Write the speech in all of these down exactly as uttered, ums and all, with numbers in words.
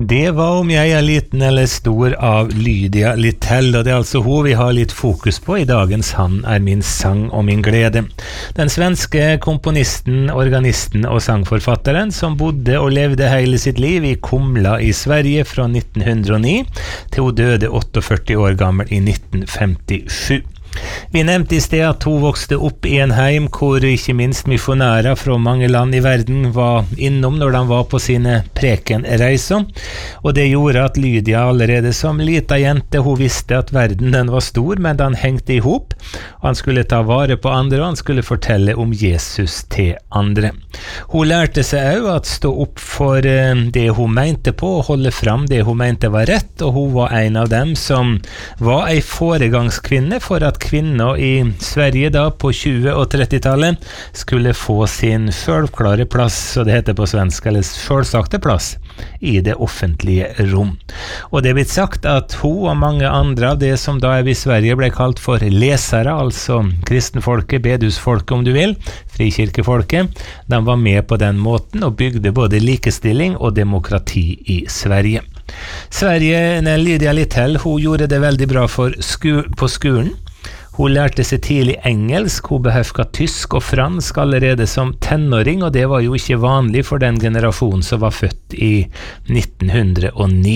Det var Om jeg er liten eller stor av Lydia Littell, og det er altså hun vi har litt fokus på i dagens Han er min sang og min glede. Den svenske komponisten, organisten og sangforfatteren som bodde og levde hele sitt liv i Kumla i Sverige fra nitten hundre og ni til hun døde førtiåtte år gammel i nitten femtisju. Vi nevnte i sted at hun vokste opp i en heim hvor ikke minst misjonærer fra mange land i verden var innom når de var på sine prekenreiser, og det gjorde at Lydia allerede som lita jente hun visste at verden den var stor, men den hengte ihop. Han skulle ta vare på andre, og han skulle fortelle om Jesus til andre. Hun lærte seg også at stå opp for det hun mente på, og holde fram det hun mente var rett, og hun var en av dem som var ei foregangskvinne for at kvinner i Sverige da på tjue- og trettitallet skulle få sin selvklare plass, så det heter på svensk, eller selvsagte plass, i det offentlige rom. Og det er blitt sagt at hun og mange andre av det som da i Sverige ble kalt for lesere, altså kristenfolket, bedusfolket om du vil, frikirkefolket, de var med på den måten og bygde både likestilling og demokrati i Sverige. Sverige, Lydia Littell, hun gjorde det veldig bra for sku, på skolen. Hun lærte seg tidlig engelsk, hun behøvde tysk og fransk allerede som tenåring, og det var jo ikke vanlig for den generasjonen som var født i nitten hundre og ni.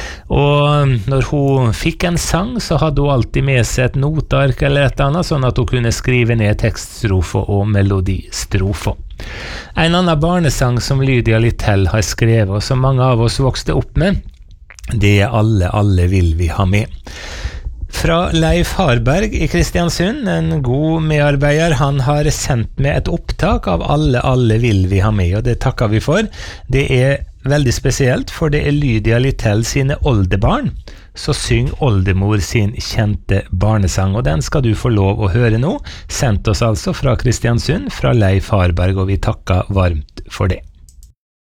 Og når hun fikk en sang, så hadde hun alltid med seg et noteark eller et annet, sånn at hun kunne skrive ned tekststrofer og melodistrofer. En annen barnesang som Lydia Littell har skrevet, og som mange av oss vokste opp med, det er Alle, alle vil vi ha med. Fra Leif Harberg i Kristiansund, en god medarbeider, han har sendt med et opptak av Alle, alle vil vi ha med, og det takker vi for. Det er veldig spesielt, for det er Lydia Littell sine oldebarn, så syng oldemor sin kjente barnesang, og den skal du få lov å høre nå. Sendt oss altså fra Kristiansund, fra Leif Harberg, og vi takker varmt for det.